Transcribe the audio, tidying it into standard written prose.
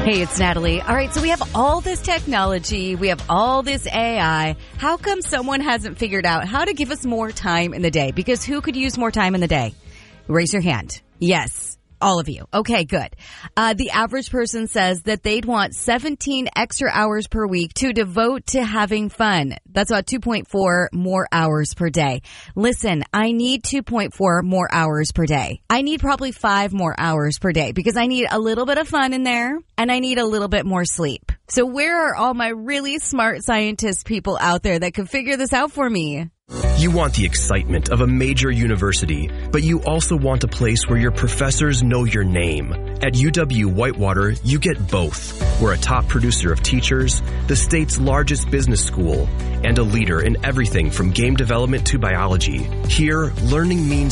Hey, it's Natalie. All right, so we have all this technology. We have all this AI. How come someone hasn't figured out how to give us more time in the day? Because who could use more time in the day? Raise your hand. Yes. All of you. Okay, good. The average person says that they'd want 17 extra hours per week to devote to having fun. That's about 2.4 more hours per day. Listen, I need 2.4 more hours per day. I need probably 5 more hours per day because I need a little bit of fun in there and I need a little bit more sleep. So where are all my really smart scientist people out there that could figure this out for me? You want the excitement of a major university, but you also want a place where your professors know your name. At UW-Whitewater, you get both. We're a top producer of teachers, the state's largest business school, and a leader in everything from game development to biology. Here, learning means